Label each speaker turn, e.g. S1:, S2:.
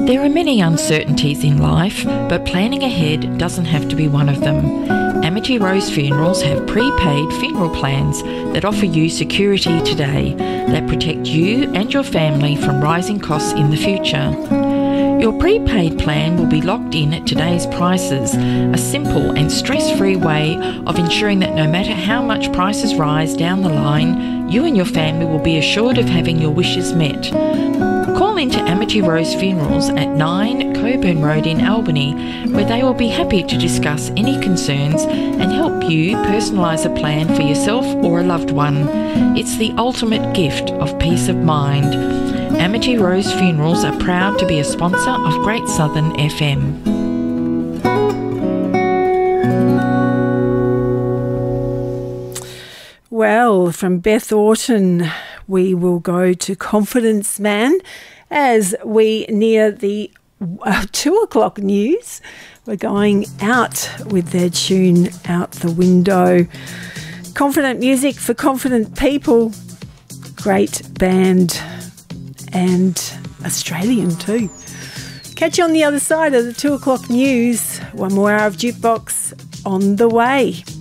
S1: There are many uncertainties in life, but planning ahead doesn't have to be one of them. Amity Rose Funerals have prepaid funeral plans that offer you security today that protect you and your family from rising costs in the future. Your prepaid plan will be locked in at today's prices, a simple and stress-free way of ensuring that no matter how much prices rise down the line, you and your family will be assured of having your wishes met. Call into Amity Rose Funerals at 9 Coburn Road in Albany, where they will be happy to discuss any concerns and help you personalise a plan for yourself or a loved one. It's the ultimate gift of peace of mind. Amity Rose Funerals are proud to be a sponsor of Great Southern FM.
S2: Well, from Beth Orton, we will go to Confidence Man as we near the 2 o'clock news. We're going out with their tune Out the Window. Confident music for confident people. Great band and Australian too. Catch you on the other side of the 2 o'clock news. One more hour of Jukebox on the way.